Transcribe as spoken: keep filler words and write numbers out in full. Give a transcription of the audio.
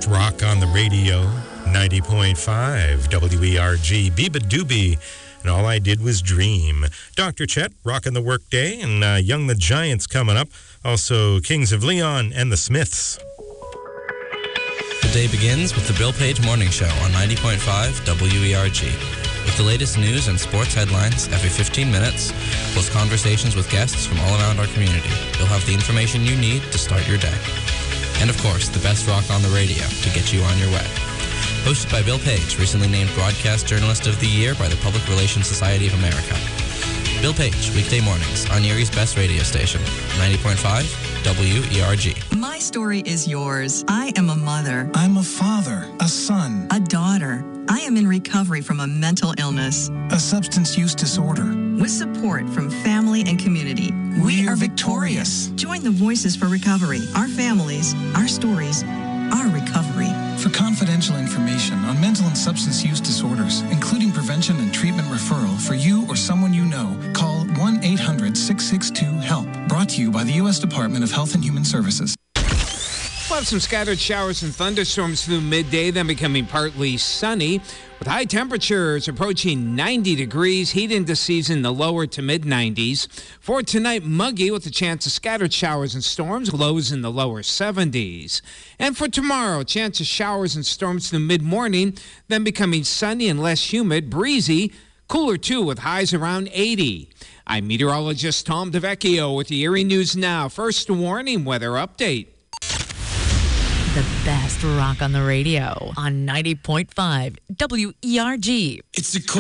best rock on the radio, ninety point five W E R G, Biba Doobie, and All I Did Was Dream. Doctor Chet, rocking the workday, and uh, Young the Giants coming up. Also, Kings of Leon and the Smiths. The day begins with the Bill Page Morning Show on ninety point five W E R G. With the latest news and sports headlines every fifteen minutes, plus conversations with guests from all around our community, you'll have the information you need to start your day. And of course, the best rock on the radio to get you on your way. Hosted by Bill Page, recently named Broadcast Journalist of the Year by the Public Relations Society of America. Bill Page, weekday mornings on Erie's best radio station, ninety point five W E R G. My story is yours. I am a mother. I'm a father, a son, a daughter. I am in recovery from a mental illness, a substance use disorder. With support from family and community, we, we are victorious. Join the Voices for Recovery. Our families, our stories, our recovery. For confidential information on mental and substance use disorders, including prevention and treatment referral for you or someone you know, call one eight hundred six six two HELP. Brought to you by the U S Department of Health and Human Services. We'll have some scattered showers and thunderstorms through midday, then becoming partly sunny, with high temperatures approaching ninety degrees, heat into season the lower to mid nineties. For tonight, muggy with a chance of scattered showers and storms, lows in the lower seventies. And for tomorrow, chance of showers and storms through mid-morning, then becoming sunny and less humid, breezy, cooler too with highs around eighty. I'm meteorologist Tom DeVecchio with the Erie News Now. First warning weather update. The best rock on the radio on ninety point five W E R G. It's a